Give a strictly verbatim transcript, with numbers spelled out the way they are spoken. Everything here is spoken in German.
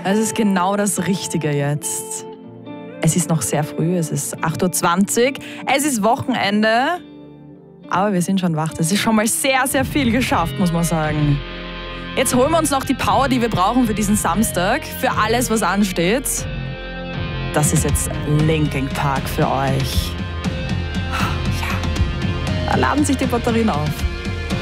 Es ist genau das Richtige jetzt. Es ist noch sehr früh, es ist acht Uhr zwanzig, es ist Wochenende, aber wir sind schon wach. Das ist schon mal sehr, sehr viel geschafft, muss man sagen. Jetzt holen wir uns noch die Power, die wir brauchen für diesen Samstag, für alles, was ansteht. Das ist jetzt Linkin Park für euch. Ja, da laden sich die Batterien auf.